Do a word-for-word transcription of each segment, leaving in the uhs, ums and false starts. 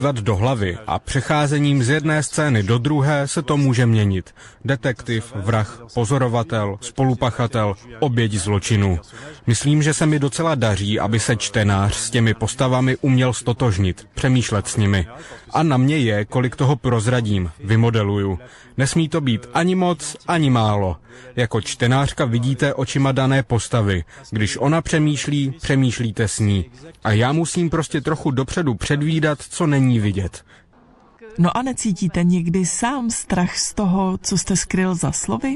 do hlavy a přecházením z jedné scény do druhé se to může měnit. Detektiv, vrah, pozorovatel, spolupachatel, oběť zločinu. Myslím, že se mi docela daří, aby se čtenář s těmi postavami uměl stotožnit, přemýšlet s nimi. A na mě je, kolik toho prozradím, vymodeluju. Nesmí to být ani moc, ani málo. Jako čtenářka vidíte očima dané postavy. Když ona přemýšlí, přemýšlíte s ní. A já musím prostě trochu dopředu předvídat, co není vidět. No a necítíte někdy sám strach z toho, co jste skryl za slovy?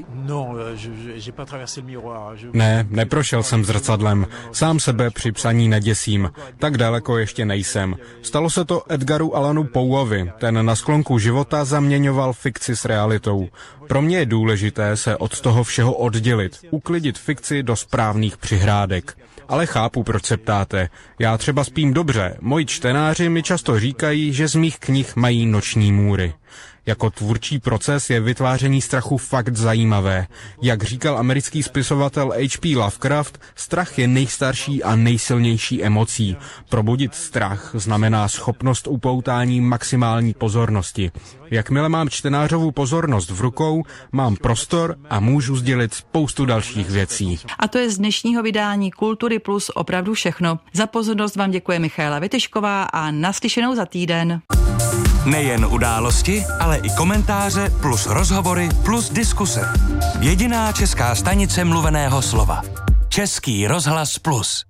Ne, neprošel jsem zrcadlem. Sám sebe při psaní neděsím. Tak daleko ještě nejsem. Stalo se to Edgaru Allanu Poeovi. Ten na sklonku života zaměňoval fikci s realitou. Pro mě je důležité se od toho všeho oddělit, uklidit fikci do správných přihrádek. Ale chápu, proč se ptáte. Já třeba spím dobře. Moji čtenáři mi často říkají, že z mých knih mají noční můry. Jako tvůrčí proces je vytváření strachu fakt zajímavé. Jak říkal americký spisovatel H P Lovecraft, strach je nejstarší a nejsilnější emocí. Probudit strach znamená schopnost upoutání maximální pozornosti. Jakmile mám čtenářovu pozornost v rukou, mám prostor a můžu sdělit spoustu dalších věcí. A to je z dnešního vydání Kultury Plus opravdu všechno. Za pozornost vám děkuje Michaela Vytyšková a naslyšenou za týden. Nejen události, ale i komentáře plus rozhovory plus diskuse. Jediná česká stanice mluveného slova. Český rozhlas Plus.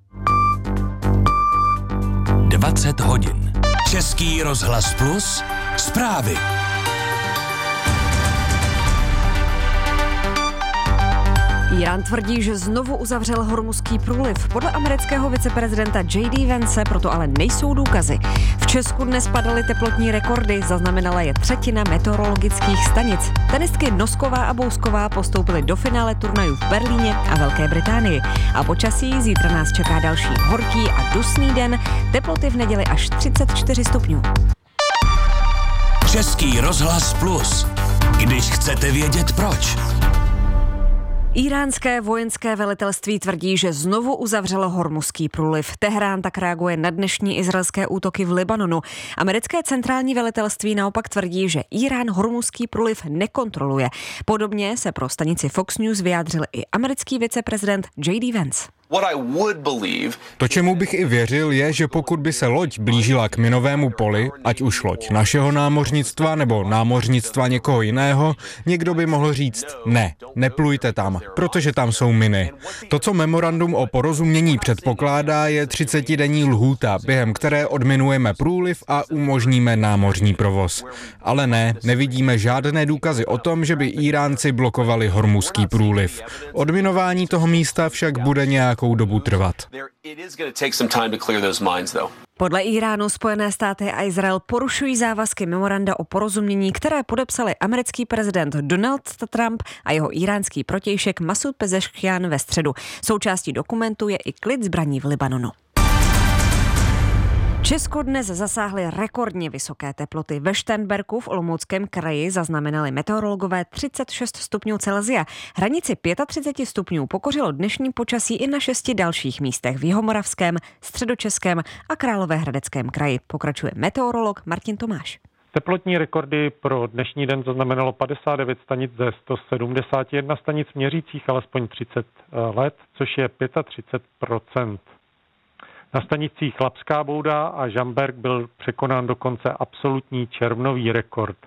dvacet hodin. Český rozhlas Plus. Zprávy. Írán tvrdí, že znovu uzavřel Hormuzský průliv. Podle amerického viceprezidenta J D Vance proto ale nejsou důkazy. V Česku dnes padaly teplotní rekordy, zaznamenala je třetina meteorologických stanic. Tenistky Nosková a Bousková postoupily do finále turnajů v Berlíně a Velké Británii. A počasí zítra nás čeká další horký a dusný den, teploty v neděli až třicet čtyři stupňů. Český rozhlas Plus. Když chcete vědět proč. Íránské vojenské velitelství tvrdí, že znovu uzavřelo Hormuzský průliv. Teherán tak reaguje na dnešní izraelské útoky v Libanonu. Americké centrální velitelství naopak tvrdí, že Írán Hormuzský průliv nekontroluje. Podobně se pro stanici Fox News vyjádřil i americký viceprezident J D Vance. To, čemu bych i věřil, je, že pokud by se loď blížila k minovému poli, ať už loď našeho námořnictva nebo námořnictva někoho jiného, někdo by mohl říct, ne, neplujte tam, protože tam jsou miny. To, co memorandum o porozumění předpokládá, je třicetidenní lhůta, během které odminujeme průliv a umožníme námořní provoz. Ale ne, nevidíme žádné důkazy o tom, že by Íránci blokovali Hormuzský průliv. Odminování toho místa však bude nějak dobu trvat. Podle Íránu Spojené státy a Izrael porušují závazky memoranda o porozumění, které podepsali americký prezident Donald Trump a jeho íránský protějšek Masud Pezeškian ve středu. Součástí dokumentu je i klid zbraní v Libanonu. Česko dnes zasáhly rekordně vysoké teploty. Ve Šternberku v Olomouckém kraji zaznamenali meteorologové třicet šest stupňů Celsia. Hranici třicet pět stupňů pokořilo dnešní počasí i na šesti dalších místech v Jihomoravském, Středočeském a Královéhradeckém kraji. Pokračuje meteorolog Martin Tomáš. Teplotní rekordy pro dnešní den zaznamenalo padesát devět stanic ze sto sedmdesát jedna stanic měřících alespoň třicet let, což je třicet pět procent. Na stanicích Chlapská bouda a Žamberk byl překonán dokonce absolutní červnový rekord.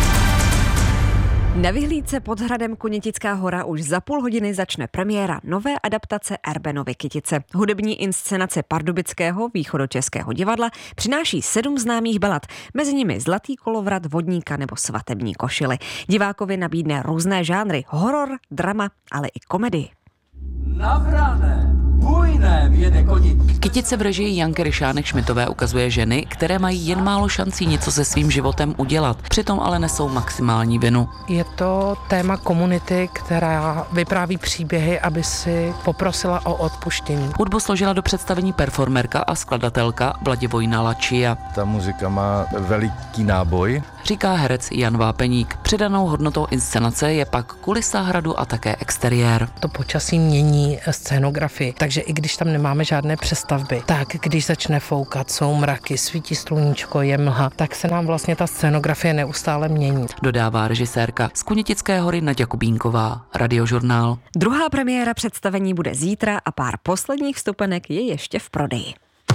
Na vyhlídce pod hradem Konětická hora už za půl hodiny začne premiéra nové adaptace Erbenovy Kytice. Hudební inscenace Pardubického východočeského divadla přináší sedm známých balad, mezi nimi Zlatý kolovrat, Vodníka nebo Svatební košily. Divákovi nabídne různé žánry, horor, drama, ale i komedii. Navrané, bujném jede koní. Kytice v režii Janky Ryšánek-Šmitové ukazuje ženy, které mají jen málo šancí něco se svým životem udělat, přitom ale nesou maximální vinu. Je to téma komunity, která vypráví příběhy, aby si poprosila o odpuštění. Hudbu složila do představení performerka a skladatelka Vladivojna Lačia. Ta muzika má veliký náboj. říká herec Jan Vápeník. Přidanou hodnotou inscenace je pak kulisa hradu a také exteriér. To počasí mění scénografii, takže i když tam nemáme žádné přestavby, tak když začne foukat, jsou mraky, svítí sluníčko, je mlha, tak se nám vlastně ta scénografie neustále mění. Dodává režisérka z Kunitické hory Naďa Kubínková, Radiožurnál. Druhá premiéra představení bude zítra a pár posledních vstupenek je ještě v prodeji.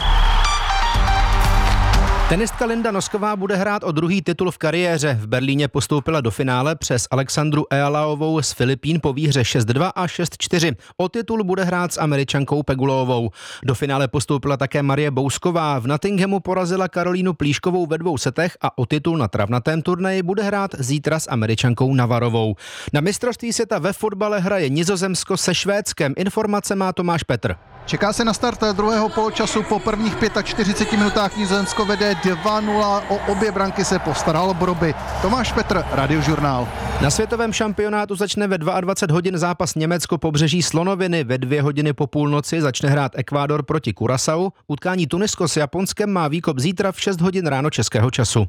Tenistka Linda Nosková bude hrát o druhý titul v kariéře. V Berlíně postoupila do finále přes Alexandru Ealaovou z Filipín po výhře šest dva a šest čtyři. O titul bude hrát s Američankou Pegulovou. Do finále postoupila také Marie Bousková. V Nottinghamu porazila Karolínu Plíškovou ve dvou setech a o titul na travnatém turnaji bude hrát zítra s Američankou Navarovou. Na mistrovství světa ve fotbale hraje Nizozemsko se Švédskem. Informace má Tomáš Petr. Čeká se na start druhého poločasu. Po prvních čtyřiceti pěti minutách Nizozemsko vede dva nula. O obě branky se postaral Broby. Tomáš Petr, Radiožurnál. Na světovém šampionátu začne ve dvacet dva hodin zápas Německo pobřeží Slonoviny. Ve dvě hodiny po půlnoci začne hrát Ekvádor proti Kurasau. Utkání Tunisko s Japonskem má výkop zítra v šest hodin ráno českého času.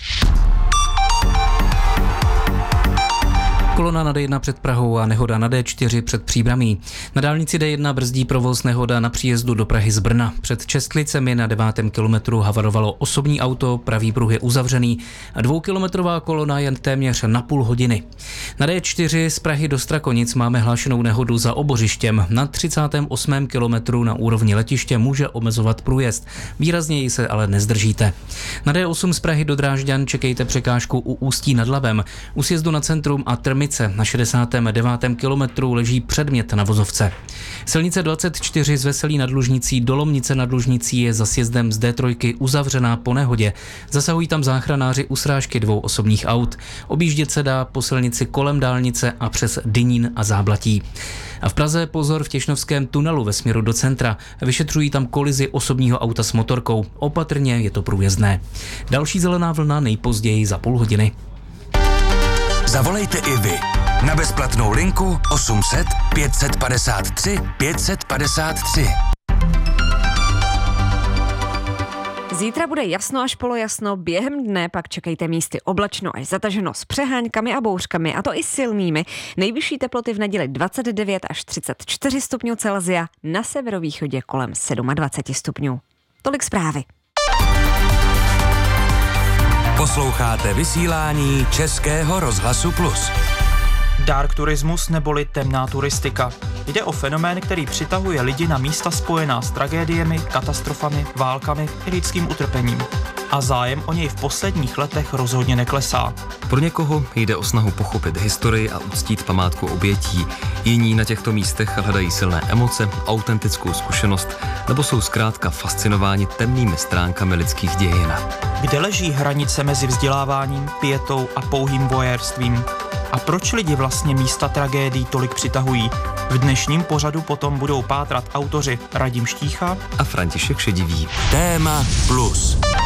Kolona na D jedna před Prahou a nehoda na D čtyři před Příbramí. Na dálnici D jedna brzdí provoz nehoda na příjezdu do Prahy z Brna. Před Čestlicemi na devátém kilometru havarovalo osobní auto, pravý pruh je uzavřený a dvoukilometrová kolona jen téměř na půl hodiny. Na D čtyři z Prahy do Strakonic máme hlášenou nehodu za Obořištěm. Na třicátém osmém kilometru na úrovni letiště může omezovat průjezd. Výrazněji se ale nezdržíte. Na D osm z Prahy do Drážďan čekejte překážku u Ústí nad Labem. U sjezdu na centrum a Trmice na šedesátém devátém kilometru leží předmět na vozovce. Silnice dvacet čtyři z Veselí nad Lužnicí do Lomnice nad Lužnicí je za sjezdem z D tři uzavřená po nehodě. Zasahují tam záchranáři u srážky dvou osobních aut. Objíždět se dá po silnici kolem dálnice a přes Dynín a Záblatí. A v Praze pozor v Těšnovském tunelu ve směru do centra. Vyšetřují tam kolizi osobního auta s motorkou. Opatrně, je to průjezdné. Další zelená vlna nejpozději za půl hodiny. Zavolejte i vy na bezplatnou linku osm set pět padesát tři pět padesát tři. Zítra bude jasno až polojasno, během dne pak čekejte místy oblačno až zataženo s přeháňkami a bouřkami, a to i silnými. Nejvyšší teploty v neděli dvacet devět až třicet čtyři stupňů Celsia, na severovýchodě kolem dvacet sedm stupňů. Tolik zprávy. Posloucháte vysílání Českého rozhlasu Plus. Dark turismus neboli temná turistika. Jde o fenomén, který přitahuje lidi na místa spojená s tragédiemi, katastrofami, válkami i lidským utrpením. A zájem o něj v posledních letech rozhodně neklesá. Pro někoho jde o snahu pochopit historii a uctít památku obětí. Jiní na těchto místech hledají silné emoce, autentickou zkušenost, nebo jsou zkrátka fascinováni temnými stránkami lidských dějin. Kde leží hranice mezi vzděláváním, pietou a pouhým voyeurstvím? A proč lidi vlastně místa tragédií tolik přitahují? V dnešním pořadu potom budou pátrat autoři Radim Štícha a František Šedivý. Téma Plus.